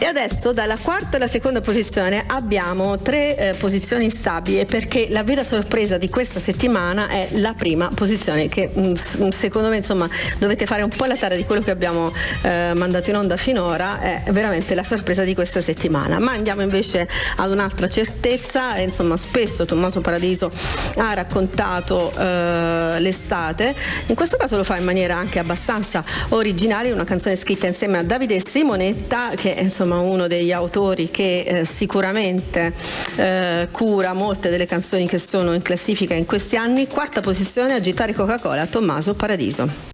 E adesso dalla quarta alla seconda posizione abbiamo tre posizioni instabili, perché la vera sorpresa di questa settimana è la prima posizione, che secondo me insomma dovete fare un po' la tara di quello che abbiamo mandato in onda finora, è veramente la sorpresa di questa settimana. Ma andiamo invece ad un'altra certezza. Insomma, spesso Tommaso Paradiso ha raccontato l'estate, in questo caso lo fa in maniera anche abbastanza originale, una canzone scritta insieme a Davide Simonetta, che è insomma uno degli autori che sicuramente cura molte delle canzoni che sono in classifica in questi anni. Quarta posizione, Agitare Coca-Cola, Tommaso Paradiso.